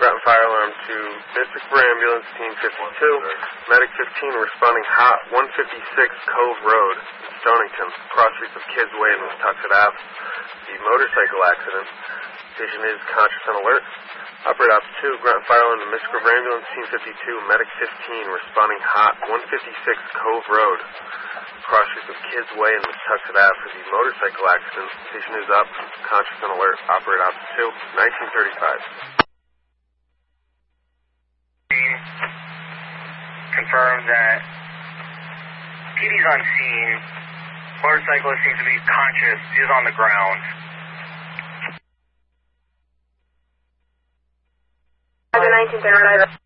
Ground fire alarm to Mystic River Ambulance Team 52. Medic 15 responding hot, 156 Cove Road in Stonington. Cross streets of Kids Way and Watuxet Ave. The motorcycle accident. Patient is conscious and alert. Operator Ops 2, ground fire alarm to Mystic River Ambulance Team 52. Medic 15 responding hot, 156 Cove Road. Cross streets of Kids Way and Watuxet Ave for the motorcycle accident. Patient is up, conscious and alert. Operator Ops 2, 1935. Confirmed that PD's on scene. Motorcyclist seems to be conscious, is on the ground. 1935.